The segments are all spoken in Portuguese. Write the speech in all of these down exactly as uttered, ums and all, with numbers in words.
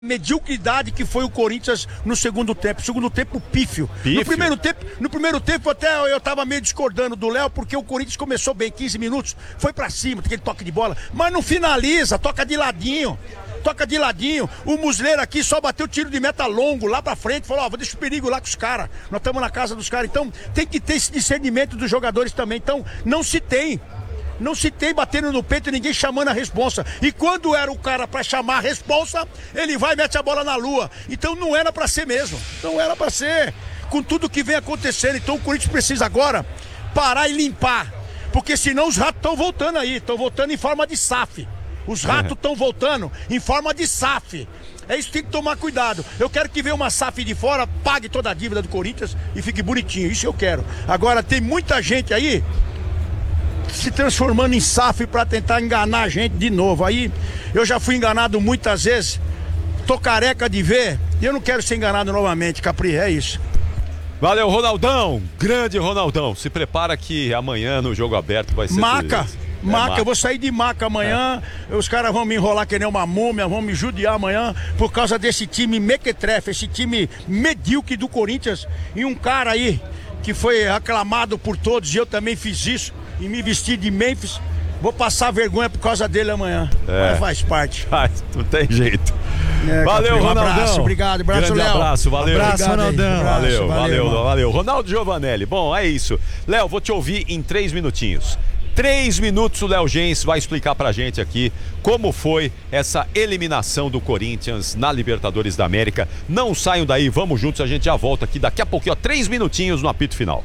Mediocridade que foi o Corinthians no segundo tempo. Segundo tempo, pífio. Pífio? No primeiro tempo, no primeiro tempo até eu tava meio discordando do Léo, porque o Corinthians começou bem, quinze minutos, foi pra cima, aquele toque de bola, mas não finaliza, toca de ladinho. Toca de ladinho. O Muslera aqui só bateu tiro de meta longo lá pra frente. Falou, ó, vou deixar o perigo lá com os caras. Nós estamos na casa dos caras. Então tem que ter esse discernimento dos jogadores também. Então não se tem. Não se tem batendo no peito e ninguém chamando a responsa. E quando era o cara pra chamar a responsa, ele vai e mete a bola na lua. Então não era pra ser mesmo. Não era pra ser. Com tudo que vem acontecendo. Então o Corinthians precisa agora parar e limpar. Porque senão os ratos estão voltando aí. Estão voltando em forma de S A F. Os ratos estão voltando em forma de S A F. É isso que tem que tomar cuidado. Eu quero que venha uma S A F de fora, pague toda a dívida do Corinthians e fique bonitinho. Isso eu quero. Agora tem muita gente aí se transformando em S A F para tentar enganar a gente de novo. Aí eu já fui enganado muitas vezes. Tô careca de ver. E eu não quero ser enganado novamente, Capri. É isso. Valeu, Ronaldão. Grande Ronaldão. Se prepara que amanhã no Jogo Aberto vai ser... Maca. É, Maca, maca, eu vou sair de maca amanhã, é. Os caras vão me enrolar que nem uma múmia, vão me judiar amanhã por causa desse time mequetrefe, esse time medíocre do Corinthians. E um cara aí que foi aclamado por todos, e eu também fiz isso, e me vesti de Memphis, vou passar vergonha por causa dele amanhã, é. Mas faz parte. Faz, não tem jeito. É, valeu, um Ronaldão. Abraço, obrigado, abraço, Grande Léo. abraço, valeu. Abraço, Ronaldão. Valeu, valeu, valeu, valeu. Ronaldo Giovanelli, bom, é isso. Léo, vou te ouvir em três minutinhos. Três minutos o Léo Gens vai explicar pra gente aqui como foi essa eliminação do Corinthians na Libertadores da América. Não saiam daí, vamos juntos, a gente já volta aqui daqui a pouquinho, ó, três minutinhos no apito final.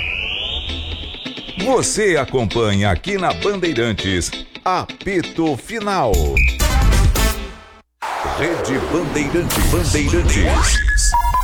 Você acompanha aqui na Bandeirantes, apito final. Rede Bandeirantes. Bandeirantes.